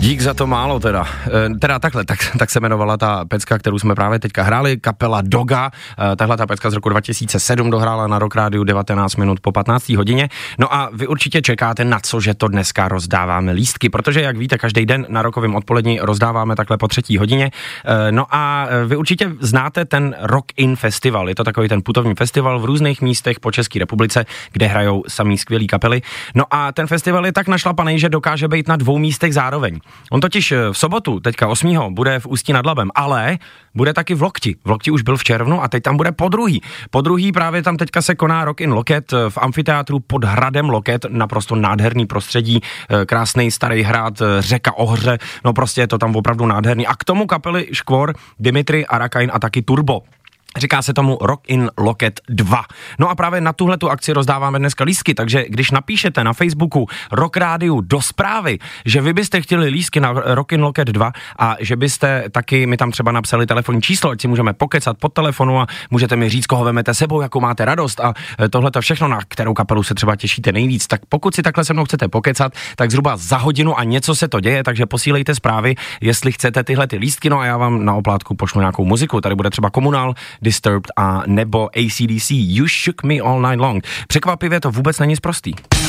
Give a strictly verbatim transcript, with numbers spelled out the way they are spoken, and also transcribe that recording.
Dík za to málo teda. E, teda takhle, tak, tak se jmenovala ta pecka, kterou jsme právě teďka hráli, kapela Doga. E, tahle ta pecka z roku dva tisíce sedm dohrála na Rock Rádiu devatenáct minut po patnácté hodině. No a vy určitě čekáte, na co, že to dneska rozdáváme lístky, protože jak víte, každý den na rokovém odpolední rozdáváme takhle po třetí hodině. E, no a vy určitě znáte ten Rock In Festival. Je to takový ten putovní festival v různých místech po České republice, kde hrajou samý skvělý kapely. No a ten festival je tak našlapaný, že dokáže být na dvou místech zároveň. On totiž v sobotu, teďka osmého bude v Ústí nad Labem, ale bude taky v Lokti. V Lokti už byl v červnu a teď tam bude podruhý. Podruhý právě tam teďka se koná Rock in Loket v amfiteátru pod hradem Loket, naprosto nádherný prostředí, krásný starý hrad, řeka Ohře, no prostě je to tam opravdu nádherný. A k tomu kapely Škvor, Dimitri, Arakain a taky Turbo. Říká se tomu Rock in Loket dva. No a právě na tuhle tu akci rozdáváme dneska lístky, takže když napíšete na Facebooku Rock Rádiu do zprávy, že vy byste chtěli lístky na Rock in Loket dva a že byste taky mi tam třeba napsali telefonní číslo, ať si můžeme pokecat pod telefonu a můžete mi říct, koho vemete sebou, jakou máte radost a tohle to všechno, na kterou kapelu se třeba těšíte nejvíc. Tak pokud si takhle se mnou chcete pokecat, tak zhruba za hodinu a něco se to děje, takže posílejte zprávy, jestli chcete tyhle ty lístky, no a já vám na oplátku pošlu nějakou muziku. Tady bude třeba Komunál, Disturbed a nebo A C D C You Shook Me All Night Long. Překvapivě to vůbec není sprostý.